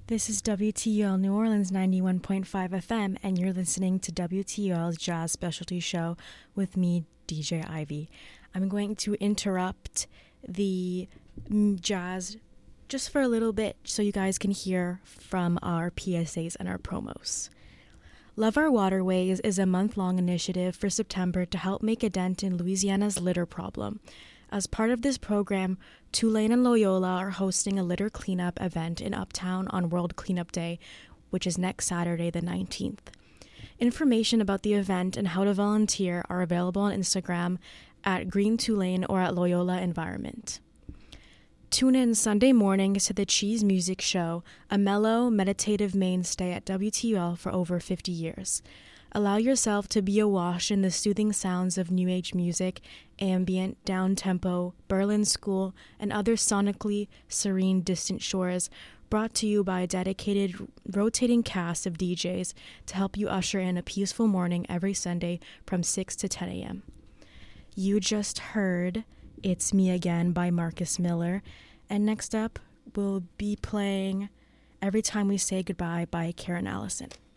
This is WTUL New Orleans 91.5 FM, and you're listening to WTUL's Jazz Specialty Show with me, DJ Ivy. I'm going to interrupt the jazz just for a little bit so you guys can hear from our PSAs and our promos. Love Our Waterways is a month-long initiative for September to help make a dent in Louisiana's litter problem. As part of this program, Tulane and Loyola are hosting a litter cleanup event in Uptown on World Cleanup Day, which is next Saturday, the 19th. Information about the event and how to volunteer are available on Instagram at Green Tulane or at Loyola Environment. Tune in Sunday mornings to the Cheese Music Show, a mellow, meditative mainstay at WTUL for over 50 years. Allow yourself to be awash in the soothing sounds of New Age music, ambient, down-tempo, Berlin School, and other sonically serene distant shores, brought to you by a dedicated, rotating cast of DJs to help you usher in a peaceful morning every Sunday from 6 to 10 a.m. You just heard It's Me Again by Marcus Miller, and next up we'll be playing Every Time We Say Goodbye by Karen Allison.